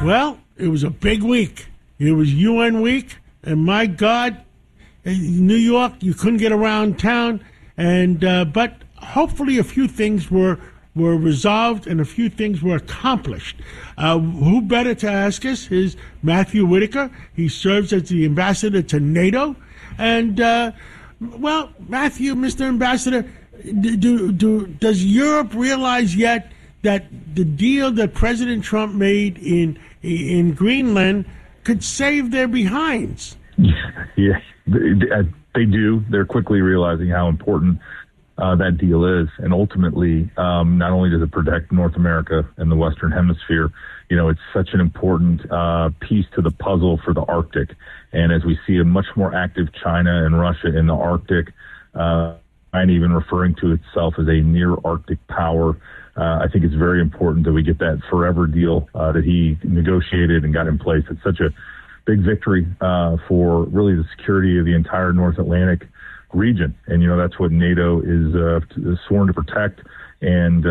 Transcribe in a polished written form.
Well, it was a big week. It was UN week, and my God, in New York, you couldn't get around town, and but hopefully a few things were resolved and a few things were accomplished. Who better to ask us is Matthew Whitaker. He serves as the ambassador to NATO, and well, Matthew, Mr. Ambassador, does Europe realize yet that the deal that President Trump made in Greenland could save their behinds? Yeah, they do. They're quickly realizing how important that deal is. And ultimately, not only does it protect North America and the Western Hemisphere, it's such an important piece to the puzzle for the Arctic. And as we see a much more active China and Russia in the Arctic, and even referring to itself as a near Arctic power, I think it's very important that we get that forever deal that he negotiated and got in place. It's such a big victory for really the security of the entire North Atlantic region. And, that's what NATO is sworn to protect. And